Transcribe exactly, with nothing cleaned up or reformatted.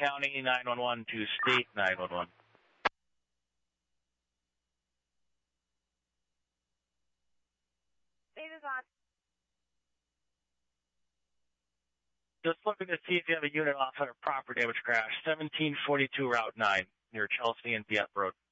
County nine one one to State nine one one. State is on. Just looking to see if you have a unit off on a property damage crash, seventeen forty-two Route nine, near Chelsea and Dieppe Road.